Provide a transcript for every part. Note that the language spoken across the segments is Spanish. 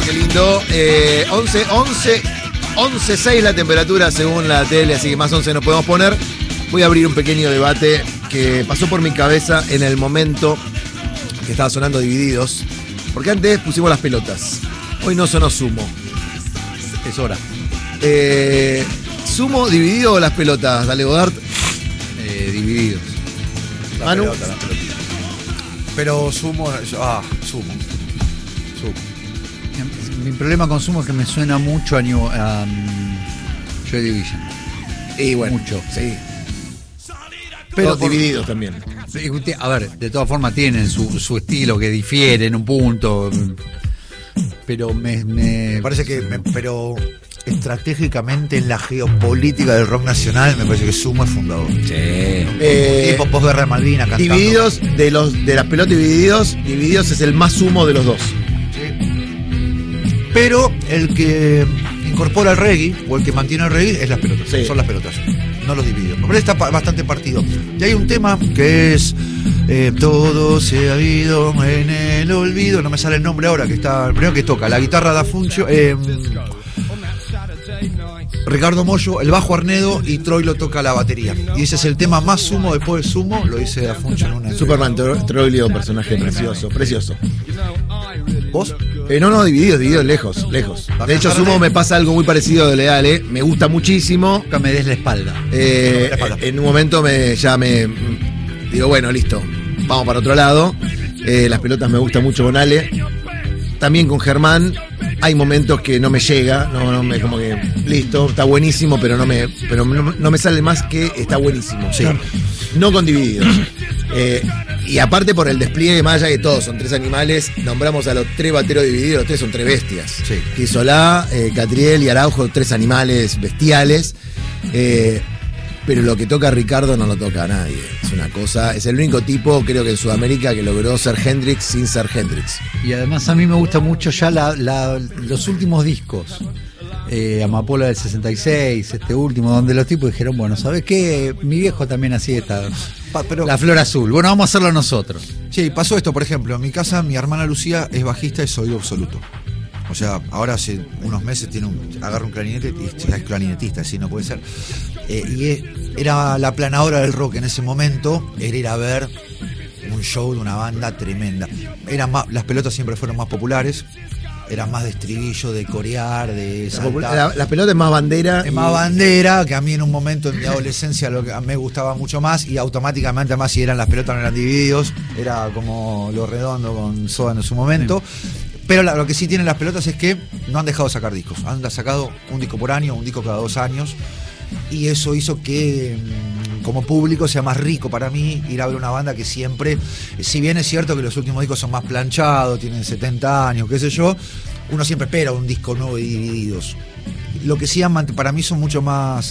qué lindo. 11:6 la temperatura según la tele, así que más 11 nos podemos poner. Voy a abrir un pequeño debate que pasó por mi cabeza en el momento que estaba sonando Divididos. Porque antes pusimos las pelotas. Hoy no sonó Sumo. Es hora. ¿Sumo, Dividido o las pelotas? Dale, Godard. Divididos. Manu. La pelota. Pero Sumo. Sumo. Mi problema con Sumo es que me suena mucho a Joy Division. Y bueno, Mucho. sí. Pero Todos Divididos también. A ver, de todas formas tienen su estilo que difiere en un punto. Pero me parece que. Pero estratégicamente en la geopolítica del rock nacional, me parece que Sumo es fundador. Tipo posguerra de Malvinas cantando. Divididos, de las pelotas Divididos es el más Sumo de los dos. Pero el que incorpora el reggae, o el que mantiene el reggae, es las pelotas. Sí. Son las pelotas, no los Divididos. Pero está bastante partido. Y hay un tema que es todo se ha ido en el olvido. No me sale el nombre ahora, que está el primero que toca. La guitarra da Funcho, Ricardo Mollo, el bajo Arnedo, y Troilo toca la batería. Y ese es el tema más Sumo después de Sumo, lo dice Da Funcho en una. Superman, Troilo, personaje precioso. ¿Vos? No, Divididos, lejos. De hecho, Sumo me pasa algo muy parecido de Leal, me gusta muchísimo. nunca me des la espalda. En un momento me digo, bueno, listo, vamos para otro lado. Las pelotas me gustan mucho con Ale. También con Germán. Hay momentos que no me llega, como que listo, está buenísimo, pero no me sale más que está buenísimo. Sí. No con Divididos. Y aparte por el despliegue, más allá que todos son tres animales, nombramos a los tres bateros Divididos, los tres son tres bestias. Sí. Kisolá, Catriel y Araujo, tres animales bestiales. Pero lo que toca Ricardo no lo toca a nadie. Es una cosa, es el único tipo, creo que en Sudamérica, que logró ser Hendrix sin ser Hendrix. Y además a mí me gusta mucho ya los últimos discos. Amapola del 66, este último, donde los tipos dijeron, bueno, ¿sabes qué? Mi viejo también hacía la flor azul. Bueno, vamos a hacerlo nosotros. Sí, pasó esto, por ejemplo, en mi casa mi hermana Lucía es bajista de Oído Absoluto. O sea, ahora hace unos meses agarra un clarinete y es clarinetista, así no puede ser. Era la planadora del rock en ese momento, era ir a ver un show de una banda tremenda. Las pelotas siempre fueron más populares, eran más de estribillo, de corear, de saltar. La pelota es más bandera. Es más bandera, que a mí en un momento en mi adolescencia lo que a mí me gustaba mucho más, y automáticamente además si eran las pelotas no eran Divididos, era como Lo Redondo con Soda en su momento. Sí. Pero lo que sí tienen las pelotas es que no han dejado de sacar discos. Han sacado un disco por año, un disco cada 2 años. Y eso hizo que, como público, sea más rico para mí ir a ver una banda que siempre, si bien es cierto que los últimos discos son más planchados, tienen 70 años, qué sé yo, uno siempre espera un disco nuevo de Divididos. Lo que sí para mí son mucho más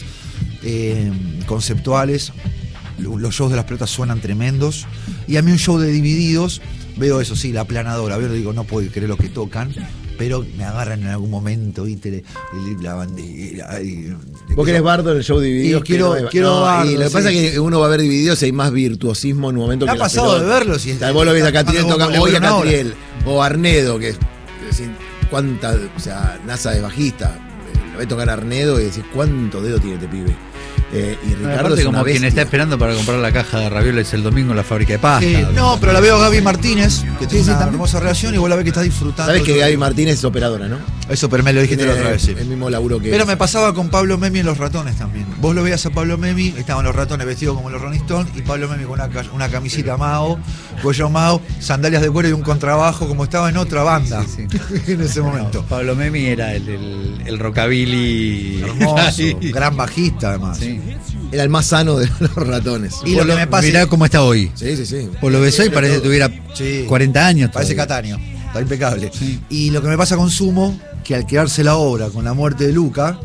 conceptuales. Los shows de las pelotas suenan tremendos. Y a mí un show de Divididos, veo eso, sí, la planadora, veo, digo, no puedo creer lo que tocan, pero me agarran en algún momento, ¿viste? La bandera. Vos querés bardo en el show Divididos. Quiero bardo. Y lo que pasa es que uno va a ver Divididos y hay más virtuosismo en un momento que ha pasado de verlo. Si vos lo ves a Catriel, toca hoy a Catriel. O Arnedo, que es decir, cuánta, o sea, NASA de bajista. Lo ves tocar a Arnedo y decís, ¿cuánto dedo tiene este pibe? Y Ricardo es como quien está esperando para comprar la caja de ravioles el domingo en la fábrica de pasta. No, pero la veo a Gaby Martínez, que tiene una hermosa relación, y vos la ves que está disfrutando. Sabés que Gaby Martínez es operadora, ¿no? Eso, pero me lo dijiste la otra vez. Sí. El mismo laburo que. Pero me pasaba con Pablo Memi en Los Ratones también. Vos lo veías a Pablo Memi, estaban Los Ratones vestidos como los Rolling Stones, y Pablo Memi con una camisita Mao, cuello Mao, sandalias de cuero y un contrabajo, como estaba en otra banda. Sí. En ese momento. No, Pablo Memi era el rockabilly. Hermoso, gran bajista además. Sí. Era el más sano de Los Ratones. Y lo que me pasa. Mirá cómo está hoy. Sí. Vos lo ves hoy, parece que tuviera 40 años. Parece Cataño. Está impecable. Sí. Y lo que me pasa con Sumo, que al quedarse la obra con la muerte de Luca,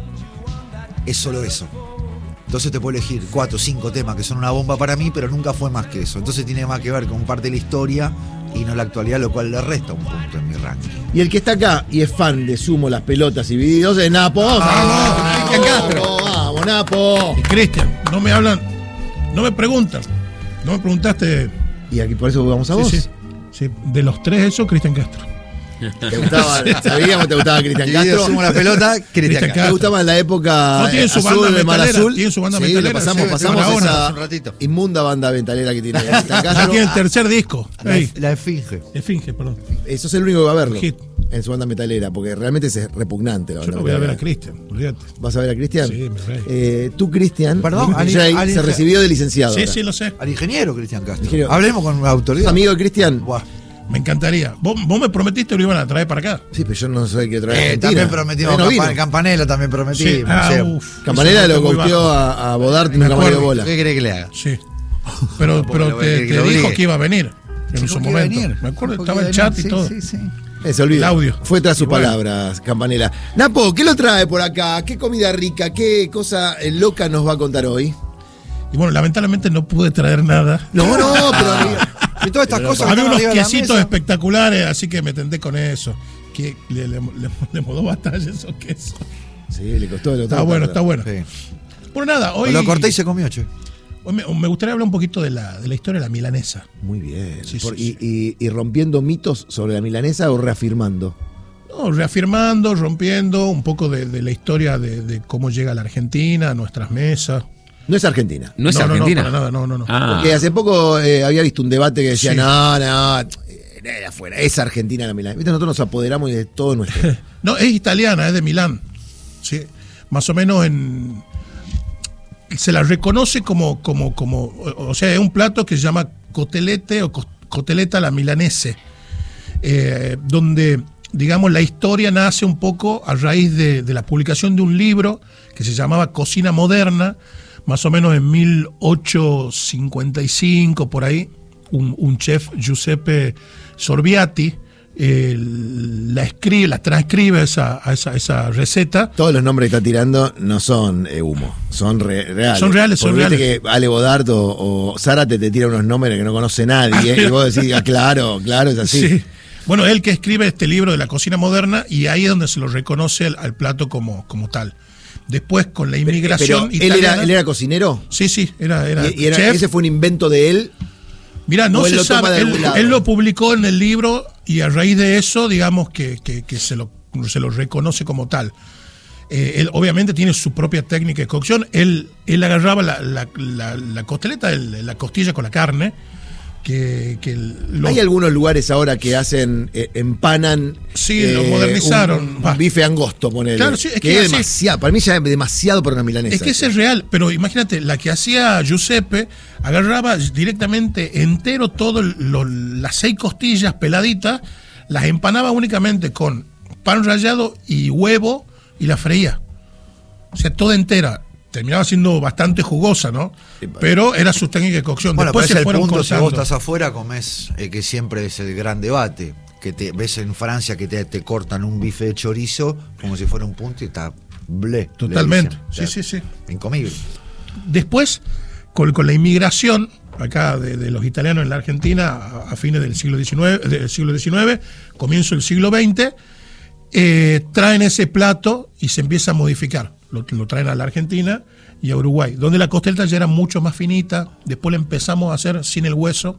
es solo eso. Entonces te puedo elegir 4 o 5 temas que son una bomba para mí, pero nunca fue más que eso. Entonces tiene más que ver con parte de la historia y no la actualidad, lo cual le resta un punto en mi ranking. Y el que está acá y es fan de Sumo, las pelotas y Divididos es Napo. Cristian Castro. Vamos, Napo. Y Cristian, no me preguntan. No me preguntaste. Y aquí por eso vamos a vos. Sí. De los tres, eso, Cristian Castro. Sabíamos que te gustaba Cristian Castro. Sumo la pelota, Cristian Castro. ¿Te gustaba en la época tiene su azul banda de Mar metalera, Azul? tiene su banda sí, metalera, pasamos sí, esa hace un ratito. inmunda banda metalera que tiene Cristian Ya Castro. tiene el tercer disco. La Esfinge. Esfinge, perdón. Eso es el único que va a verlo Hit. en su banda metalera, porque realmente es repugnante la Yo banda lo voy a ver a metalera. Cristian, olvídate. ¿Vas a ver a Cristian? Sí, mi rey. Tú, Cristian, Perdón, Jay, se recibió de licenciado. Sí, ahora. sí, lo sé. Al ingeniero Cristian Castro. Ingeniero. Hablemos con la autoridad. ¿Amigo de Cristian? Buah. Me encantaría. Vos me prometiste que lo iban a traer para acá. Sí, pero yo no sé qué traer a Argentina. También prometimos No vino. Campanella, también prometimos. Sí. Uf, Campanella eso lo muy golpeó bajo. a Bodart y Me nunca más le dio acuerdo. bola. ¿Qué querés que le haga? Sí. Pero Porque lo te que lo dijo obligue. que iba a venir en su momento. Me acuerdo, estaba en el chat y todo. Sí. Se olvida. El audio. Fue tras sus Y bueno. palabras, Campanella. Napo, ¿qué lo trae por acá? ¿Qué comida rica? ¿Qué cosa loca nos va a contar hoy? Y bueno, lamentablemente no pude traer nada. No, pero Y todas estas cosas que Había están unos arriba de la quesitos mesa. espectaculares, así que me tenté con eso. Que le mudó bastante esos quesos. sí, le costó el otro. Está bueno, está bueno. Sí. Bueno, nada, hoy, Lo corté y se comió, che. hoy me gustaría hablar un poquito de la historia de la milanesa. Muy bien. Sí, Por- sí, y rompiendo mitos sobre la milanesa o reafirmando. No, reafirmando, rompiendo un poco de la historia de cómo llega la Argentina a nuestras mesas. No es Argentina. ¿No es Argentina? No, para nada, no. Ah. Porque hace poco había visto un debate que decía, Sí. no, de afuera, es Argentina la milanesa. ¿Viste? Nosotros nos apoderamos de todo nuestro. No, es italiana, es de Milán. Sí, más o menos se la reconoce como, o sea, es un plato que se llama cotelete o coteleta alla milanese, donde, digamos, la historia nace un poco a raíz de la publicación de un libro que se llamaba Cocina Moderna, más o menos en 1855, por ahí, un chef, Giuseppe Sorbiati, la transcribe esa receta. Todos los nombres que está tirando no son humo, son reales. Son reales, son Porque viste reales. que Ale Bodart o Zárate te tira unos nombres que no conoce nadie, y vos decís, claro, es así. Sí. Bueno, él que escribe este libro de la cocina moderna, y ahí es donde se lo reconoce al plato como tal. Después, con la inmigración Pero italiana. él era cocinero. Sí, era Y era, chef. ese fue un invento de él. Mirá, no o él se lo toma sabe. de algún lado. Él lo publicó en el libro y a raíz de eso, digamos que se lo reconoce como tal. Él obviamente tiene su propia técnica de cocción. Él agarraba la costeleta, la costilla con la carne. Hay algunos lugares ahora que hacen, empanan. Sí, lo modernizaron. Un Va. bife angosto, ponele. Claro, sí, es que que es así- demasiado. Para mí ya es demasiado para una milanesa. Es que ese es real, pero imagínate, la que hacía Giuseppe agarraba directamente entero todo las 6 costillas peladitas, las empanaba únicamente con pan rallado y huevo y la freía. O sea, toda entera. Terminaba siendo bastante jugosa, ¿no? Pero era su técnica de cocción. Bueno, Después pero es se el fueron punto, si cortando. vos estás afuera, comés, que siempre es el gran debate. Que te ves en Francia que te cortan un bife de chorizo como si fuera un punto y está le Totalmente. dicen. Sí. Incomible. Después, con la inmigración acá de los italianos en la Argentina a fines del siglo XIX, comienzo del siglo XX, traen ese plato y se empieza a modificar. Lo traen a la Argentina y a Uruguay, donde la costeleta ya era mucho más finita. Después la empezamos a hacer sin el hueso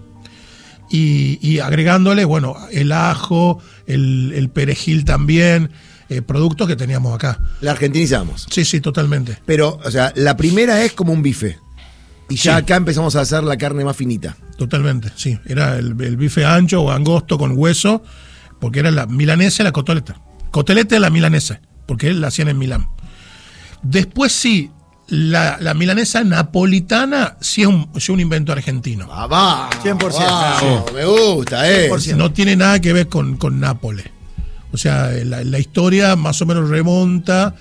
y agregándole, bueno, el ajo, el perejil también, productos que teníamos acá. La argentinizamos. Sí, totalmente. Pero, o sea, la primera es como un bife. Y ya Sí. acá empezamos a hacer la carne más finita. Totalmente, sí. Era el bife ancho o angosto con hueso, porque era la milanesa y la coteleta. Coteleta de la milanesa, porque él la hacían en Milán. Después sí, la milanesa napolitana sí es un invento argentino. Va, 100%. vamos, me gusta, 100%. No tiene nada que ver con Nápoles. O sea, la historia más o menos remonta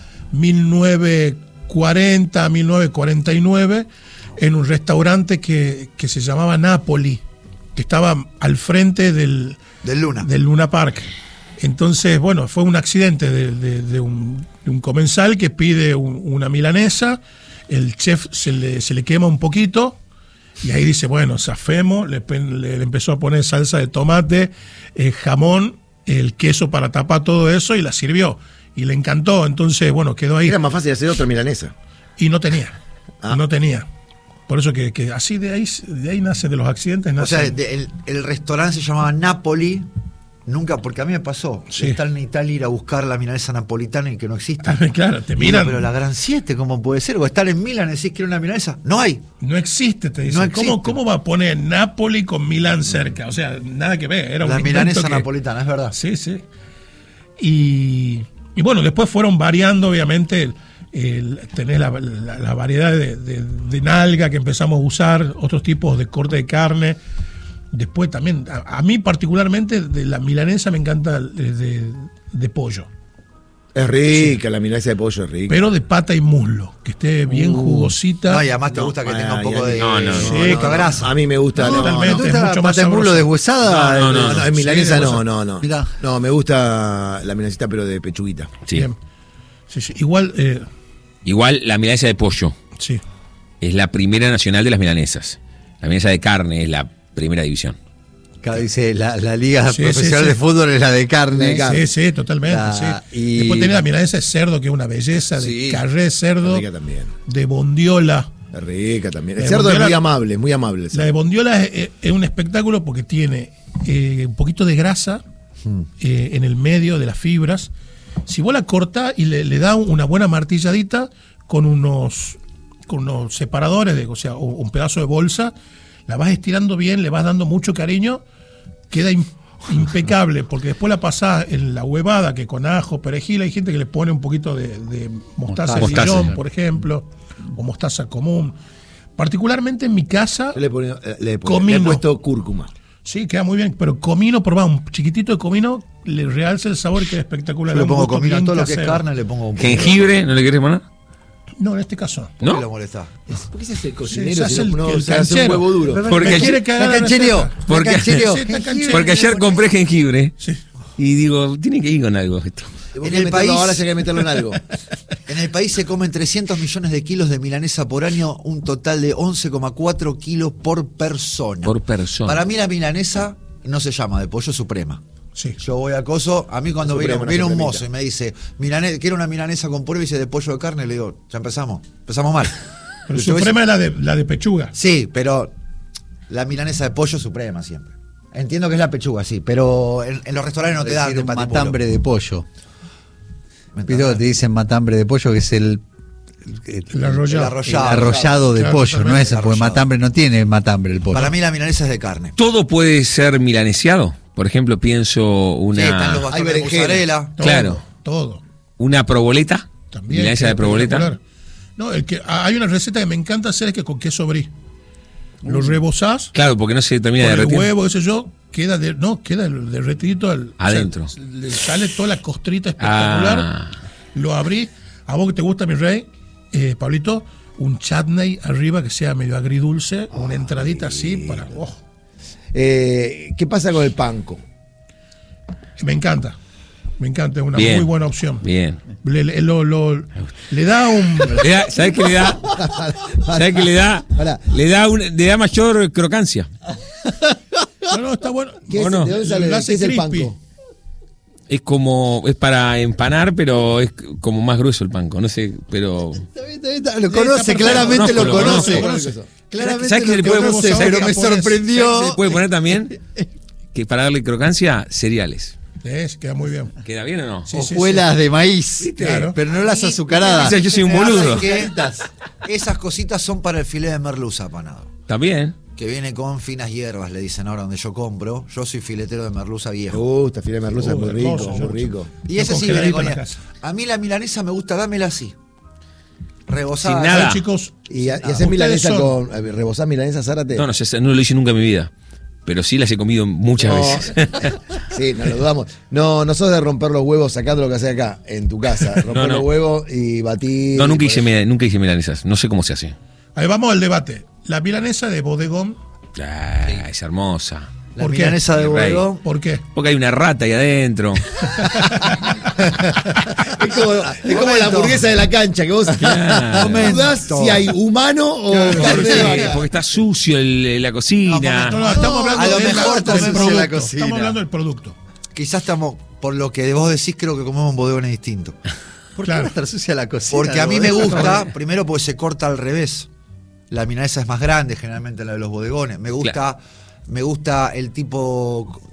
1940, 1949, en un restaurante que se llamaba Napoli, que estaba al frente del Luna Park. Entonces, bueno, fue un accidente de un comensal que pide una milanesa, el chef se le quema un poquito y ahí dice, bueno, zafemos, le empezó a poner salsa de tomate, jamón, el queso para tapar todo eso y la sirvió. Y le encantó, entonces, bueno, quedó ahí. Era más fácil hacer otra milanesa. Y no tenía, Ah. no tenía. Por eso que así de ahí nace de los accidentes. O Nace, sea, el restaurante se llamaba Napoli Nunca, porque a mí me pasó estar en Italia, ir a buscar la milanesa napolitana y que no existe. Claro, te miran. Pero la Gran 7, ¿cómo puede ser? O estar en Milán y decís que quiero una milanesa. No hay. No existe, te dicen. No existe. ¿Cómo va a poner Nápoli con Milán cerca? O sea, nada que ver. Era la un milanesa napolitana, es verdad. Sí. Y bueno, después fueron variando, obviamente. Tenés la variedad de nalga que empezamos a usar, otros tipos de corte de carne. Después también, a mí particularmente de la milanesa me encanta de pollo. Es rica, la milanesa de pollo es rica. Pero de pata y muslo, que esté bien jugosita. No, y además te gusta que tenga un poco de grasa. A mí me gusta. Totalmente, ¿te gusta mucho la más pata de muslo deshuesada? No, en milanesa no. Mirá. No, me gusta la milanesita, pero de pechuguita. Sí. Bien. Sí. Igual la milanesa de pollo Sí. es la primera nacional de las milanesas. La milanesa de carne es la primera división. Acá dice la liga Sí, profesional sí. de fútbol es la de carne. Sí, totalmente. Y Después tenés la milanesa de cerdo, que es una belleza, de carré de cerdo, Es rica también. de bondiola. Es rica también. La El de cerdo es bondiola- muy amable. La de bondiola es un espectáculo porque tiene un poquito de grasa en el medio de las fibras. Si vos la cortás y le das una buena martilladita con unos separadores, o sea, un pedazo de bolsa, la vas estirando bien, le vas dando mucho cariño, queda impecable, porque después la pasás en la huevada, que con ajo, perejil, hay gente que le pone un poquito de mostaza de Mostaza. Dijon, por ejemplo, o mostaza común. Particularmente en mi casa, Yo le he Comino. puesto cúrcuma. sí, queda muy bien, pero comino, probá un chiquitito de comino, le realza el sabor y queda espectacular. Yo le Un pongo gusto comino a bien todo lo que es casero. carne, le pongo un poco. ¿Jengibre no le querés poner? No, en este caso. ¿Por qué ¿No? lo molesta? ¿Por qué se hace el Sí, cocinero se hace si el no se hace un canchero. huevo duro? Porque Me ayer- quiere cagar la la canchereó. receta. Porque- La canchereó. Sí, está canchero. Porque ayer compré jengibre Sí. y digo, tiene que ir con algo esto. En el país ahora se hay que meterlo en algo. En el país se comen 300 millones de kilos de milanesa por año, un total de 11,4 kilos por persona. Por persona. Para mí la milanesa no se llama de pollo suprema. Sí. Yo voy a coso, a mí cuando Suprema, viene una un supremita. mozo y me dice, quiero una milanesa con puré y dice de pollo de carne, le digo, ya empezamos mal. Pero Yo suprema es la de pechuga. Sí, pero la milanesa de pollo suprema siempre. Entiendo que es la pechuga, sí, pero en los restaurantes no te dan Decir de un patipolo. matambre de pollo. ¿Me Viste que te dicen matambre de pollo, que es el arrollado. el arrollado de Claro, pollo, no totalmente. es, porque Arrollado. matambre no tiene matambre el pollo. Para mí la milanesa es de carne. ¿Todo puede ser milaneseado? Por ejemplo, pienso Sí, están los una, bastones Hay de berenjena. mozzarella. Todo, Claro. Todo. una proboleta. También. Milanesa de proboleta. espectacular. No, hay una receta que me encanta hacer, es que con queso brie. Lo rebozás, Claro, porque no se termina de con el derretir. huevo, qué sé yo, queda derretidito Adentro. o sea, le sale toda la costrita espectacular. Ah. Lo abrí. A vos que te gusta, mi rey, Pablito, un chutney arriba que sea medio agridulce, una entradita así para. ¿Qué pasa con el panko? Me encanta. Me encanta, es una Bien. muy buena opción. Bien. Le da un. ¿Sabes qué le da? ¿Sabes qué le da? Pará. Le da mayor crocancia. No, está bueno. ¿Qué es, ¿O no? ¿De dónde sale Lo hace ¿qué es el crispy. panko? Es para empanar, pero es como más grueso el panco. No sé, pero. Lo conoce, claramente lo conoce. conozco. Claramente ¿Sabes qué lo le podemos conoce, hacer? pero me ¿Sabes qué sorprendió. se puede poner también? Que para darle crocancia, cereales. Queda muy bien. ¿Queda bien o no? Sí, sí, Hojuelas de maíz, Claro. pero no las azucaradas. O sea, yo soy un Me boludo. hace que esas cositas son para el filé de merluza apanado. También. Que viene con finas hierbas, le dicen ahora donde yo compro. Yo soy filetero de merluza Me viejo. gusta, filé de merluza, es muy rico, hermoso, muy yo- rico. Y ese Lo sí viene congeladito con en la ella. casa. A mí la milanesa me gusta, dámela así. Rebozada. Sin nada. Ay, chicos, Y haces ustedes milanesa son- con. ¿Rebozás milanesa, Zárate? No, no lo hice nunca en mi vida. Pero sí las he comido muchas No. veces. Sí, no lo dudamos. No, no sos de romper los huevos sacando lo que haces acá, en tu casa. Romper No. los huevos y batir. No, nunca y hice, poner- nunca hice milanesas. No sé cómo se hace. Ahí vamos al debate. La milanesa de bodegón, Ah, es hermosa. La ¿Por qué? milanesa de Mi rey. bodegón. ¿por qué? Porque hay una rata ahí adentro. Es como la hamburguesa de la cancha, que vos Claro. dudás si hay humano o carne de Porque, vaca. porque está sucio la cocina. No, estamos hablando a lo del mejor comerse producto. la cocina. Estamos hablando del producto. Quizás estamos, por lo que vos decís, creo que comemos en bodegones distintos. ¿Por qué Claro. va a estar sucia la cocina? Porque a mí me boludo? gusta, primero porque se corta al revés. La milanesa es más grande, generalmente la de los bodegones. Me gusta el tipo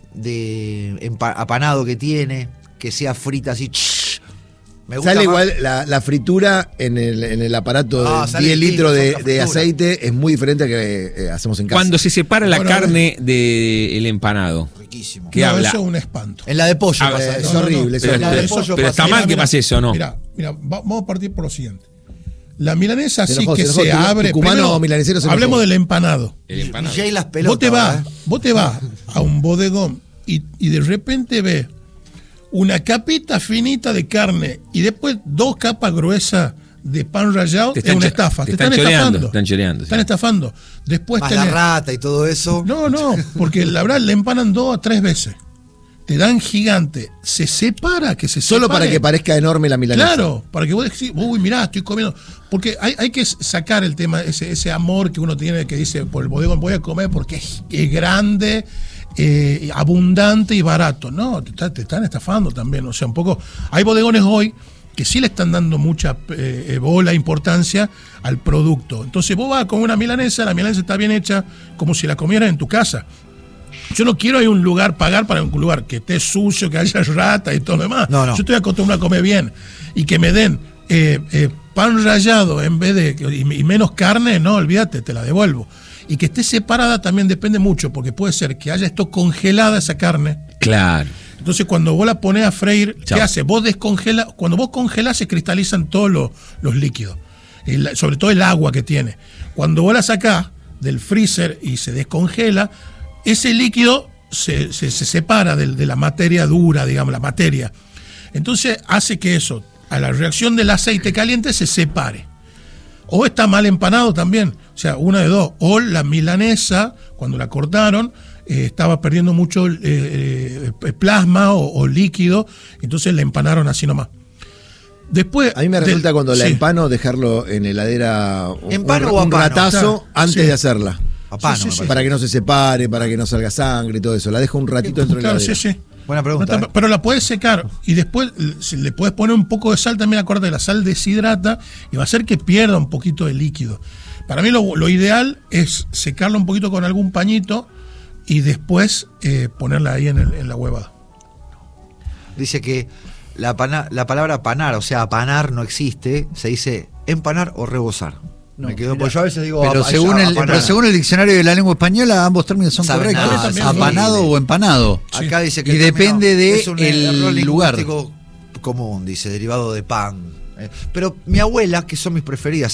apanado que tiene, que sea frita así. Me gusta sale más. igual la fritura en el aparato de 10 litros de aceite es muy diferente a que hacemos en casa. Cuando se separa la carne del empanado. Riquísimo. ¿Qué habla? Eso es un espanto. En la de pollo pasa es eso. horrible. Pero, es horrible. pero está mal que pase eso, ¿no? Mira, vamos a partir por lo siguiente. La milanesa Se sí enojó, que se enojó. se abre. Tucumano Primero, milanesero se enojó. hablemos del empanado. El empanado. Y las pelotas. Vos te vas a un bodegón y de repente ves una capita finita de carne y después 2 capas gruesas de pan rallado, es una estafa. Te están estafando. Están choreando. Están estafando. Después Más la rata y todo eso. No, porque la verdad le empanan 2 a 3 veces. Te dan gigante. Se separa, que se Solo separe. para que parezca enorme la milanesa. Claro, para que vos decís, uy, mirá, estoy comiendo. Porque hay que sacar el tema, ese amor que uno tiene, que dice, por el bodegón voy a comer porque es grande, abundante y barato. No, te están estafando también. O sea, un poco. Hay bodegones hoy que sí le están dando mucha bola, importancia al producto. Entonces vos vas con una milanesa, la milanesa está bien hecha, como si la comieras en tu casa. Yo no quiero ir a un lugar, pagar para un lugar que esté sucio, que haya rata y todo lo demás. No. Yo estoy acostumbrado a comer bien. Y que me den pan rallado en vez de y menos carne, no, olvídate, te la devuelvo. Y que esté separada también depende mucho, porque puede ser que haya esto congelada esa carne. Claro. Entonces cuando vos la pones a freír, Chao. ¿qué hace? Vos descongelas, cuando vos congelás se cristalizan todos los líquidos, sobre todo el agua que tiene. Cuando vos la sacás del freezer y se descongela, ese líquido se separa de la materia dura, digamos, la materia. Entonces hace que eso, a la reacción del aceite caliente, se separe. O está mal empanado también, o sea, una de dos. O la milanesa, cuando la cortaron, estaba perdiendo mucho plasma o líquido, entonces la empanaron así nomás. Después, a mí me resulta cuando la empano dejarlo en heladera un ratazo antes de hacerla. Para que no se separe, para que no salga sangre y todo eso. La dejo un ratito dentro de la heladera. Sí. Buena pregunta. Pero la puedes secar y después le puedes poner un poco de sal también. Acuérdate que la sal deshidrata y va a hacer que pierda un poquito de líquido. Para mí lo ideal es secarla un poquito con algún pañito y después ponerla ahí en la huevada. Dice que la palabra panar, o sea, apanar no existe, se dice empanar o rebozar. No, me quedo, pues yo a veces digo pero según el diccionario de la lengua española, ambos términos son correctos. Apanado o empanado. Sí. Acá dice que y depende del lugar común, dice, derivado de pan. Pero mi abuela, que son mis preferidas,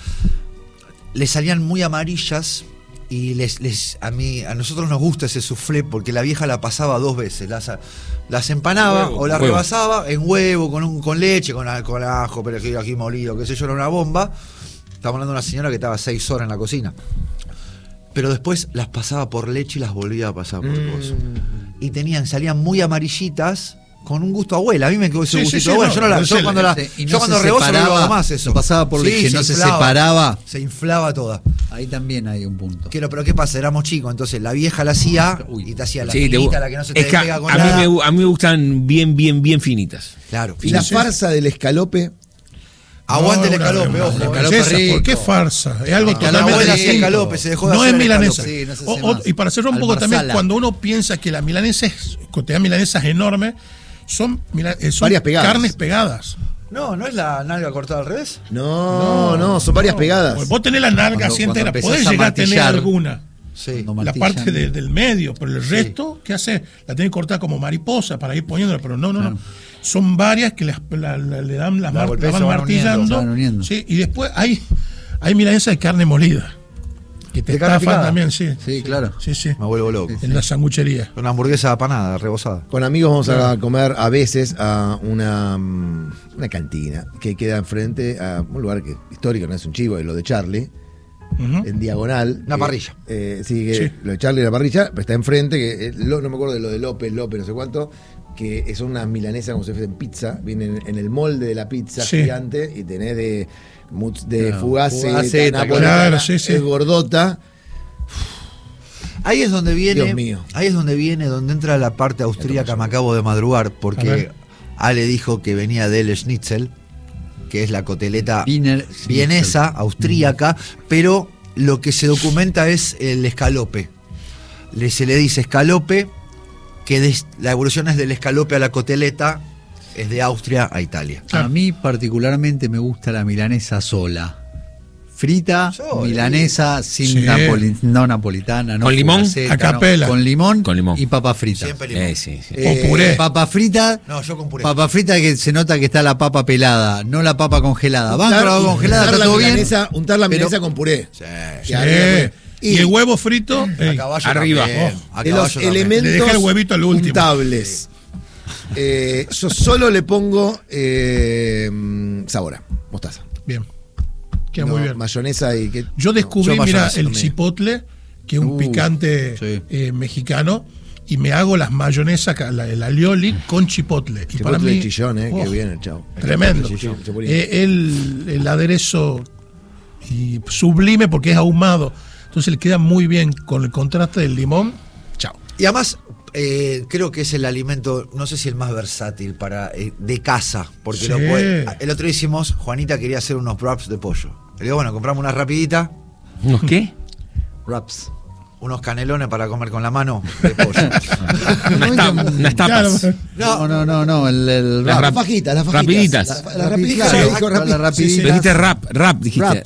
le salían muy amarillas y a nosotros nos gusta ese soufflé porque la vieja la pasaba 2 veces. Las empanaba o las rebasaba en huevo, con leche, con ajo, perejil, ají molido, qué sé yo, era una bomba. Estamos hablando de una señora que estaba 6 horas en la cocina. Pero después las pasaba por leche y las volvía a pasar por coso. Y salían muy amarillitas, con un gusto a abuela. A mí me quedó ese gustito a abuela. Yo cuando rebozo no lo hago más eso. No pasaba por leche, no se separaba. Se inflaba toda. Ahí también hay un punto. Pero ¿qué pasa? Éramos chicos, entonces la vieja la hacía y te hacía la finita, la que no se te despega con nada. A mí me gustan bien finitas. Claro. Y la farsa del escalope. Aguante el escalope, ojo. ¿Por qué farsa? Es algo totalmente. La abuela hacía escalope, se dejó de hacer. No es milanesa. Sí, y para cerrar un poco también, cuando uno piensa que la milanesa te da milanesas enormes, son varias pegadas. Carnes pegadas. No es la nalga cortada al revés. No, son varias pegadas. Vos tenés la nalga así entera, podés llegar a tener alguna. Sí. La parte del medio, pero el resto, ¿qué hace? La tenés cortada como mariposa para ir poniéndola, pero no. Son varias que le dan las van martillando. Sí, y después hay milanesa de carne molida. Que te estafan también, sí. Sí, claro. Sí. Me vuelvo loco. En la sanguchería. Una hamburguesa apanada, rebozada. Con amigos vamos a comer a veces a una cantina que queda enfrente a un lugar histórico, no es un chivo, es lo de Charlie. En diagonal. Una parrilla. Sí. Lo de Charlie, la parrilla, pero está enfrente, que no me acuerdo de lo de López, no sé cuánto, que son unas milanesas como si fuesen pizza, vienen en el molde de la pizza gigante y tenés de Fugace, napolitana, es gordota. Ahí es donde viene. Dios mío. Ahí es donde entra la parte austríaca. Me acabo de madrugar porque Ale dijo que venía del Schnitzel, que es la coteleta vienesa, austríaca, pero lo que se documenta es el escalope. Se le dice escalope, que la evolución es del escalope a la coteleta, es de Austria a Italia. A mí particularmente me gusta la milanesa sola. Frita, milanesa, sin no napolitana, no ¿con limón? Fugaceta, A capela. con limón Con y papa frita. Siempre limón. Sí. O puré. Papa frita. No, yo con puré. Papa frita que se nota que está la papa pelada, no la papa congelada. Van con la congelada, está todo bien. Untar la milanesa con puré. Sí. Y el huevo frito A caballo arriba. también. A De caballo los también. elementos Le dejé el huevito al último. untables. Yo solo le pongo sabora, mostaza. Bien. Queda No, muy bien. mayonesa y que. Yo descubrí, yo mira, mayonesa el no me- chipotle, que es un picante sí. mexicano, y me hago las mayonesas, el alioli con chipotle. Y para Chipotle mí, de chillón, que oh, viene el chavo. tremendo. Chillón, chapulín. El aderezo y sublime porque es ahumado. Entonces le queda muy bien con el contraste del limón. Chao. Y además, creo que es el alimento, no sé si el más versátil para de casa, porque Sí. lo puede. El otro día hicimos, Juanita quería hacer unos wraps de pollo. Le digo, bueno, compramos una rapidita, ¿Unos qué? Wraps. unos canelones para comer con la mano de pollo. Unas tapas. Claro. No, el Las wrap. Las fajitas, las fajitas. Rapiditas. Las rapiditas. Claro, dijo la rapidito. rapidita. Pero dijiste rap, dijiste.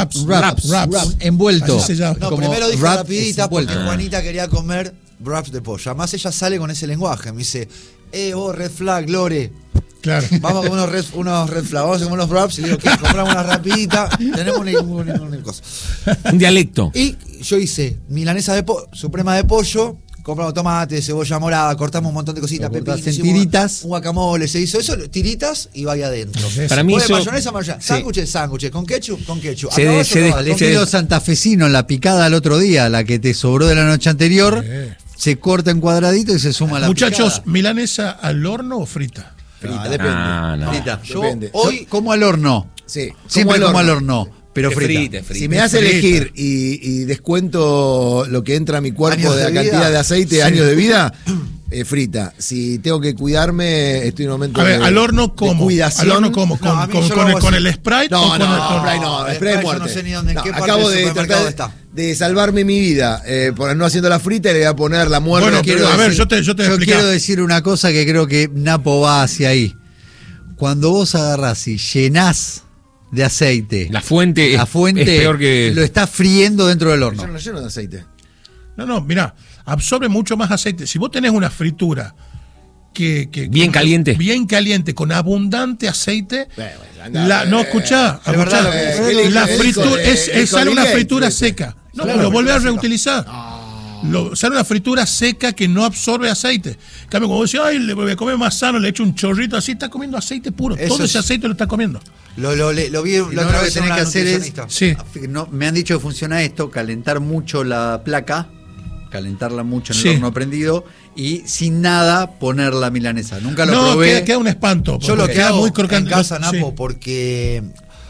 Wraps. Envuelto. Así se llama. No, Como primero dije wrap rapidita porque envuelto. Juanita quería comer wraps de pollo. Además ella sale con ese lenguaje, me dice, red flag, Lore. Claro. Vamos a comer unos red flag, vamos a comer unos wraps. Y le digo, ¿qué? Compramos una rapidita, tenemos una cosa. Un dialecto. Y yo hice milanesa suprema de pollo, compramos tomate, cebolla morada, cortamos un montón de cositas, Lo cortás pepinos, en tiritas. un guacamole, se hizo eso, tiritas y va ahí adentro. Para mí Puede eso- mayonesa, sí. sándwiches, con ketchup, Se A caballo, de- caballo. El kilo santafesino en la picada el otro día, la que te sobró de la noche anterior, se corta en cuadradito y se suma a la Muchachos, picada. ¿milanesa al horno o frita? Frita, depende. Ah, no. Frita. Yo Depende. hoy Como al horno. Sí, Siempre como como al horno, pero Es frita. frita. Si me hace Frita. elegir y descuento lo que entra a mi cuerpo Años de la de cantidad vida. de aceite, años de vida, frita. Si tengo que cuidarme, estoy en un momento A ver, de, al horno de como. cuidación. Al horno como. No, a mí yo lo Con hago el así. Sprite No, o con no, el. con- Sprite no, el Sprite Sprite yo muerte. no sé ni dónde, en qué parte acabo del de supermercado tratar está. de salvarme mi vida por no haciendo la frita y le voy a poner la muerte. Bueno, quiero pero a ver, decir- yo te voy a Yo explicar. quiero decir una cosa que creo que Napo va hacia ahí. Cuando vos agarrás y llenás de aceite, La fuente, la fuente es peor que. lo estás friendo dentro del Yo horno. no lo lleno de aceite. No, mirá, absorbe mucho más aceite. Si vos tenés una fritura que Bien caliente. Bien caliente, con abundante aceite. anda, No, escuchá. es verdad lo que dice. La Él fritura dijo, sale una Bill fritura Gates, seca. No, Claro, lo vuelve a fritura reutilizar. Sale una fritura seca que no absorbe aceite. En cambio, como vos decís, ay, le voy a comer más sano, le echo un chorrito así, está comiendo aceite puro. Eso Todo ese es- aceite lo está comiendo. Lo vi Y la no, otra lo que vez en tenés una que hacer es, nutricionista. Sí. no, me han dicho que funciona esto, calentar mucho la placa, calentarla mucho en el Sí. horno prendido y sin nada poner la milanesa. Nunca lo No, probé. queda un espanto. Yo lo porque que queda hago muy crocante. en casa, Sí. Napo, porque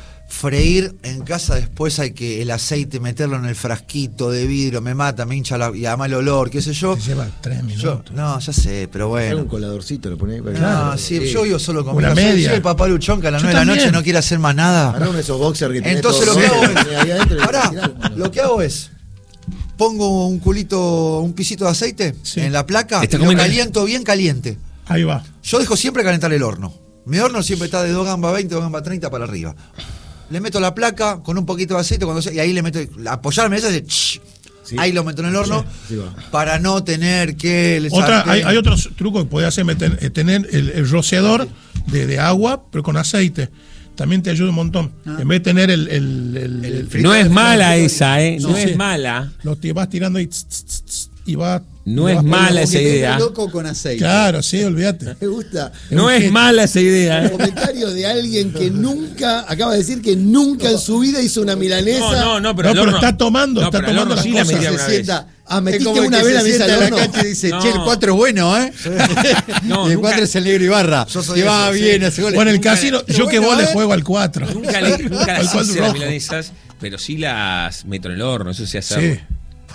freír en casa después hay que el aceite meterlo en el frasquito de vidrio, me mata, me hincha y además el olor, qué sé yo. Te lleva 3 Yo- minutos. no, ya sé, pero Hay un bueno. coladorcito, lo ponés. No, sí, yo vivo solo conmigo. Una Soy media. el papá Luchón que a las Yo 9 de la noche también. no quiere hacer más nada. Agarrá uno de esos boxers que tenés Entonces todo lo que rojo, hago ahí adentro y Pará, tiralo. lo que hago es pongo un pisito de aceite Sí. en la placa Está y lo comiendo- caliento bien caliente. Ahí va. Yo dejo siempre calentar el horno. Mi horno siempre está de 2 gambas 20, 2 gambas 30 para arriba. Le meto la placa con un poquito de aceite y ahí le meto, apoyarme esa hace ch, Sí. ahí lo meto en el horno Sí, va. para no tener que el Otra, sartén- hay otros trucos que podés hacer, tener el rociador de agua, pero con aceite. También te ayuda un montón. En vez de tener el No es mala esa, ¿eh? No Sí. es mala. lo te vas tirando y, tss, tss, tss, y va. No lo es vas mala poniendo esa un poquito. idea. Loco con aceite. Claro, sí, olvídate. Me gusta. No es mala esa idea, ¿eh? Comentario de alguien que nunca, acaba de decir que nunca en su vida hizo una milanesa. No, pero, al pero horno- está tomando, No, está pero al tomando horno las sí la cosas. metía Se una sienta. metiste Es como el una que vez la se mesa sienta al en la horno. cancha y dice, No. che, el 4 es bueno, ¿eh? No, y el nunca- 4 es el negro Ibarra. Yo soy Que va ese, sí. bien, hace goles. Bueno, el Nunca- casino, pero yo que bueno, vos le ¿eh? juego al 4. Nunca Al las cual hice rojo. las milanesas, pero sí las meto en el horno, eso sí Sí. hacerlo.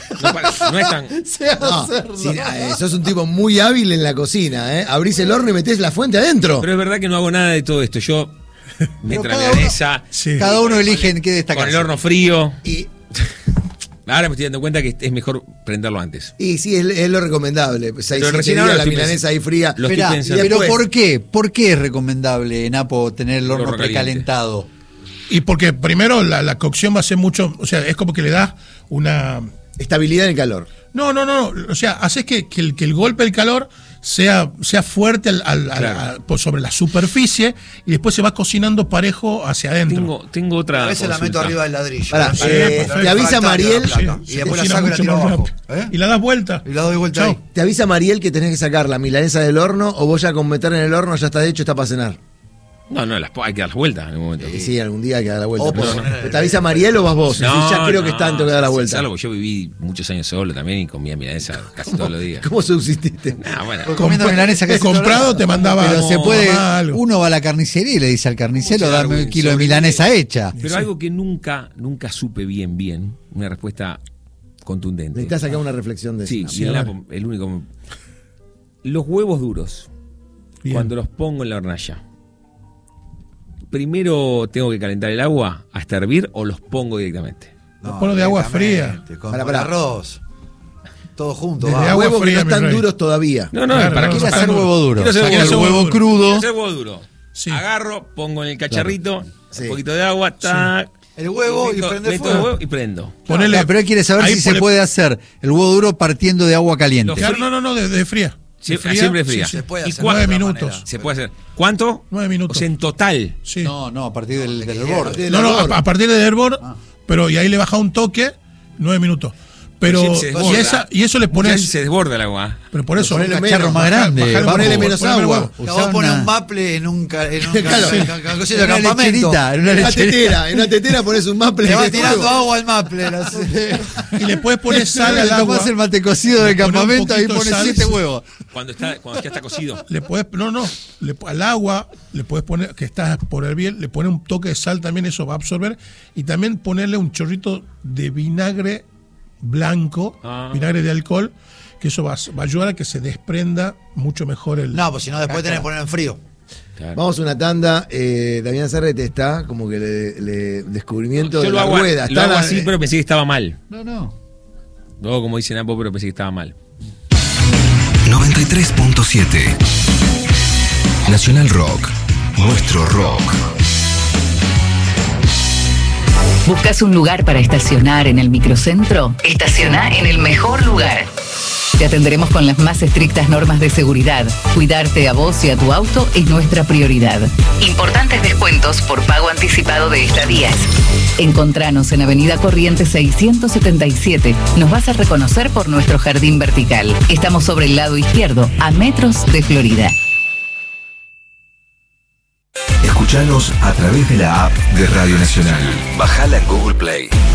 No es tan. No, sí, sos un tipo muy hábil en la cocina, ¿eh? Abrís el horno y metés la fuente adentro. Pero es verdad que no hago nada de todo esto. Yo meto la cada milanesa Sí. Cada uno elige en qué con destacar. el horno frío. Y Ahora me estoy dando cuenta que es mejor prenderlo antes. Y sí, es lo recomendable. Pues ahí Pero sí recién te ahora diga la estoy milanesa ahí fría. Lo estoy Esperá, pensando. pero Después- ¿por qué? ¿Por qué es recomendable, Napo, tener el horno Horno caliente. precalentado? Y porque primero la cocción va a ser mucho, o sea, es como que le das una... Estabilidad en el calor. No, o sea, haces que el golpe del calor sea fuerte sobre la superficie y después se va cocinando parejo hacia adentro. Tengo otra A veces la meto consulta. arriba del ladrillo. Pará, Sí, te avisa Mariel. Y después la Cocina saco y la mucho tiro más abajo. rápido. Y la das vuelta. Y la doy vuelta Chau. ahí. ¿Te avisa Mariel que tenés que sacar la milanesa del horno o vos ya con meter en el horno ya está hecho, está para cenar? No, hay que dar las vueltas en un momento. Y sí, algún día hay que dar la vuelta. O pero poner- ¿te avisa Mariel o vas vos? No, Sí, ya creo que es tanto que da la sí, vuelta. salvo que yo viví muchos años solo también y comía milanesa casi todos los días. ¿Cómo subsististe? Nah, bueno. Comiendo milanesa casi todo el comprado rato. te mandaba Pero se puede, mamá algo. uno va a la carnicería y le dice al carnicero, Sí, dame algo un kilo de sobre- milanesa hecha. Pero algo que nunca supe bien, una respuesta contundente. Necesitas sacar una reflexión de Sí, eso. y el único. Los huevos duros, Bien. cuando los pongo en la hornalla, ¿primero tengo que calentar el agua hasta hervir o los pongo directamente? Los pones de agua fría. Con Pará. arroz. Todo junto. Desde va. agua Huevos que fría, no mi están rey. duros todavía. No, Claro, ¿para no, qué no, Quiere hacer huevo duro. Quiero hacer Saca el huevo huevo duro. crudo. Quiero hacer huevo duro. Sí. Agarro, pongo en el cacharrito, Sí. un poquito de agua, tac, El huevo y prende meto fuego. el huevo y prendo. Ponele- Pero él quiere saber ahí si se pone- puede hacer el huevo duro partiendo de agua caliente. Claro, no, de fría. Siempre, De siempre fría. Se puede ¿Y hacer nueve de otra minutos. manera. Se puede hacer. ¿Cuánto? 9 minutos. O sea, en total. Sí. No, a partir del hervor. del No, hervor. a partir del hervor, pero y ahí le baja un toque, 9 minutos. Pero Sí, se desborda. y eso le Muchas veces pones, se desborda el agua. pero por eso Ponele Un cacharro más grande. bajar- vamos. ponele menos ponele agua. huevo. Vos Usá pones una- un maple en un cosito de en una campamento. lecherita, en una En una lecherita. en una tetera pones un maple. Le va de tirando fuego. agua al maple. Y le puedes poner sal al Le agua. tomás el mate cocido del Le pones un campamento y poquito de pones sal. 7 huevos. Cuando ya está cocido. Le puedes, al agua le puedes poner, que está por hervir, le pones un toque de sal también, eso va a absorber. Y también ponerle un chorrito de vinagre blanco, vinagre de alcohol, que eso va a ayudar a que se desprenda mucho mejor el... No, pues si no, después tenés que poner en frío. Claro. Vamos a una tanda. Damián Serrete está como que le descubrimiento Yo de lo la hago, rueda. lo hago Está así, pero pensé que estaba mal. No. Luego, como dice Napo, pero pensé que estaba mal. 93.7 Nacional Rock. Nuestro rock. ¿Buscas un lugar para estacionar en el microcentro? Estaciona en el mejor lugar. Te atenderemos con las más estrictas normas de seguridad. Cuidarte a vos y a tu auto es nuestra prioridad. Importantes descuentos por pago anticipado de estadías. Encontranos en Avenida Corrientes 677. Nos vas a reconocer por nuestro jardín vertical. Estamos sobre el lado izquierdo, a metros de Florida. Escuchanos a través de la app de Radio Nacional. Bajala en Google Play.